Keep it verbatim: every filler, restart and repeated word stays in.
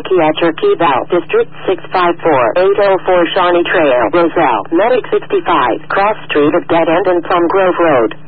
Jackie at Turkey Bell, District six five four, eight oh four Shawnee Trail, Roselle, Medic sixty-five, Cross Street of Dead End and Plum Grove Road.